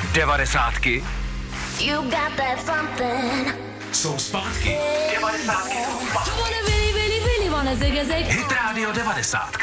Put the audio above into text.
Devadesátky You got that something. jsou zpátky. Devadesátky jsou zpátky. Really, really, really wanna zig a zig. Hit Radio 90.